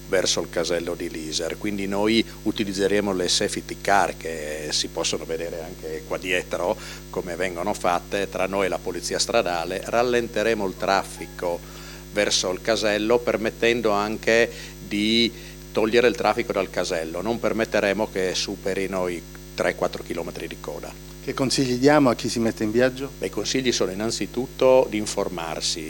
verso il casello di Liser, quindi noi utilizzeremo le safety car che si possono vedere anche qua dietro come vengono fatte tra noi e la polizia stradale, rallenteremo il traffico verso il casello permettendo anche di togliere il traffico dal casello, non permetteremo che superino i 3-4 km di coda. Che consigli diamo a chi si mette in viaggio? I consigli sono innanzitutto di informarsi,